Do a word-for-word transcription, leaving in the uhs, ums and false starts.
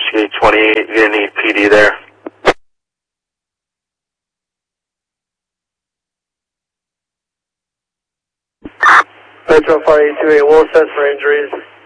G twenty-eight, you're going to need P D there. Metro five eight two eight, we'll assess for injuries.